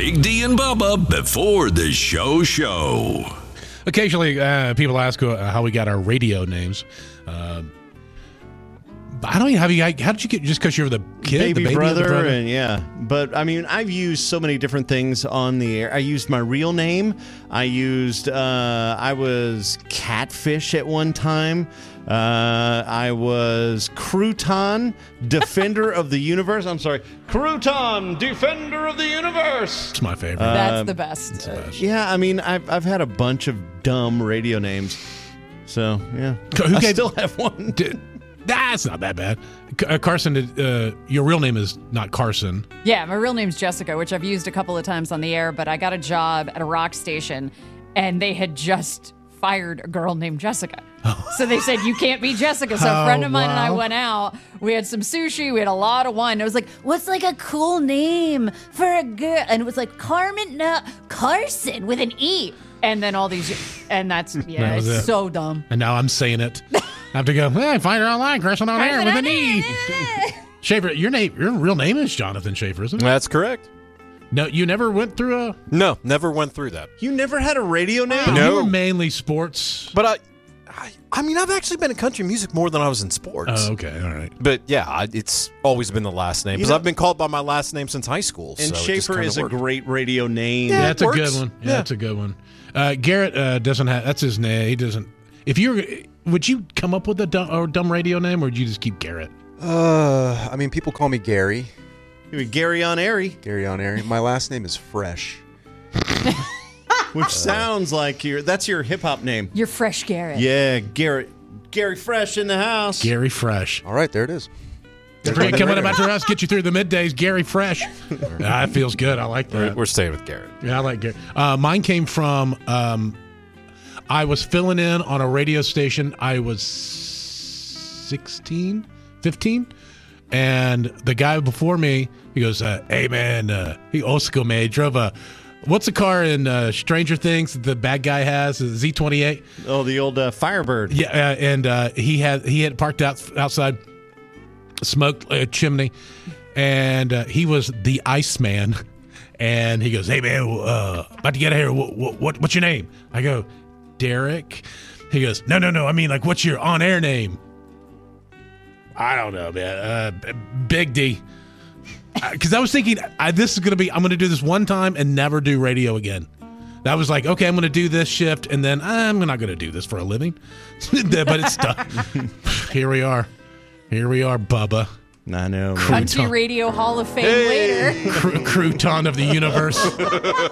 Big D and Bubba before the show. Occasionally, people ask how we got our radio names. But I don't even have you. How did you get? Just because you're the kid, baby the baby brother, and yeah. But I mean, I've used so many different things on the air. I used my real name. I was Catfish at one time. I was Crouton, Defender of the Universe. I'm sorry, Crouton, Defender of the Universe. It's my favorite. That's the best. It's the best. Yeah, I mean, I've had a bunch of dumb radio names. So yeah, I still have one. That's not that bad. Carson, your real name is not Carson. Yeah, my real name's Jessica, which I've used a couple of times on the air, but I got a job at a rock station, and they had just fired a girl named Jessica. So they said, you can't be Jessica. So a friend of mine and I went out. We had some sushi. We had a lot of wine. It was like, what's like a cool name for a girl? And it was like Carson with an E. And then all these, and that's, yeah, it's it. So dumb. And now I'm saying it. I have to go, hey, find her online, Carson on air with an E. Schaefer, your real name is Jonathan Schaefer, isn't it? That's correct. No, you never went through a... No, never went through that. You never had a radio name? But No. you were mainly sports. But I mean, I've actually been in country music more than I was in sports. Oh, okay, all right. But yeah, it's always been the last name because I've been called by my last name since high school. And so Schaefer is a great radio name. Yeah, that's a works. good one. Yeah, that's a good one. Garrett doesn't have... That's his name. He doesn't... Would you come up with a dumb radio name, or would you just keep Garrett? I mean, people call me Gary. Gary on Airy. Gary on Airy. My last name is Fresh. Which sounds like that's your hip-hop name. You're Fresh Garrett. Yeah, Garrett. Gary Fresh in the house. Gary Fresh. All right, there it is. Forget coming up after us, get you through the middays. Gary Fresh. That feels good. I like that. We're staying with Garrett. Yeah, I like Garrett. Mine came from... I was filling in on a radio station. I was 15, and the guy before me, he goes, "Hey man, he Oscar man, he drove a what's the car in Stranger Things the bad guy has, a Z28? Oh, the old Firebird. Yeah, and he had parked outside, smoked a chimney, and he was the Iceman, and he goes, "Hey man, about to get out of here. What's your name?" I go, Derek. He goes, no. I mean, like, what's your on-air name? I don't know, man. Big D. Because I was thinking, I'm going to do this one time and never do radio again. That was like, okay, I'm going to do this shift, and then I'm not going to do this for a living. But it's done. Here we are, Bubba. I know. Country Radio Hall of Fame later. Crouton of the universe.